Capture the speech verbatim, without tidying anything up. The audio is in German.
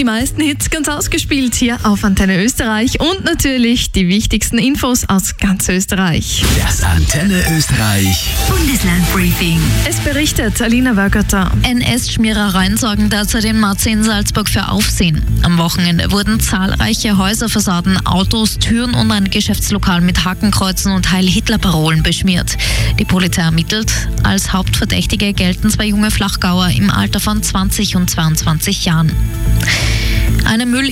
meisten Hits ganz ausgespielt hier auf Antenne Österreich und natürlich die wichtigsten Infos aus ganz Österreich. Das Antenne Österreich Bundesland-Briefing. Es berichtet Alina Wögerter. N S-Schmierereien sorgen derzeit in Marzi in Salzburg für Aufsehen. Am Wochenende wurden zahlreiche Häuserfassaden, Autos, Türen und ein Geschäftslokal mit Hakenkreuzen und Heil-Hitler-Parolen beschmiert. Die Polizei ermittelt. Als Hauptverdächtige gelten zwei junge Flachgauer im Alter von zwanzig und zweiundzwanzig Jahren. Eine Müll